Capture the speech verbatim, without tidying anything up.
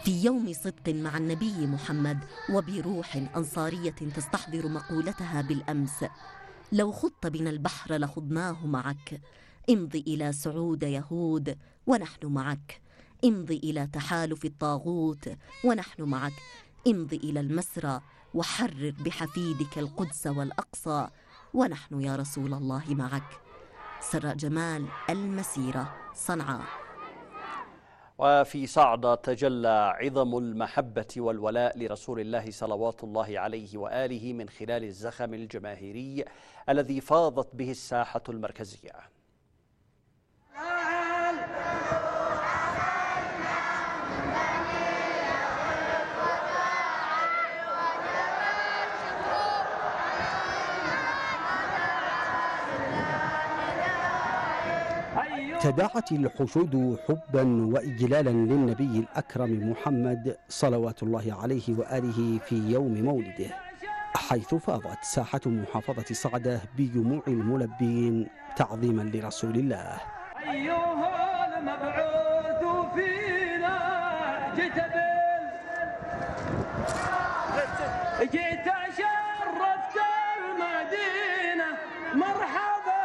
في يوم صدق مع النبي محمد وبروح أنصارية تستحضر مقولتها بالأمس: لو خضت بنا البحر لخضناه معك، امضي إلى سعود يهود ونحن معك، امضي إلى تحالف الطاغوت ونحن معك، امضي إلى المسرى وحرر بحفيدك القدس والأقصى ونحن يا رسول الله معك. سراء جمال، المسيرة، صنعاء. وفي صعدة تجلى عظم المحبة والولاء لرسول الله صلوات الله عليه وآله من خلال الزخم الجماهيري الذي فاضت به الساحة المركزية. تداعت الحشود حبا وإجلالا للنبي الأكرم محمد صلوات الله عليه وآله في يوم مولده، حيث فاضت ساحة محافظة صعدة بدموع الملبين تعظيما لرسول الله. أيها المبعوث فينا جئت بال جئت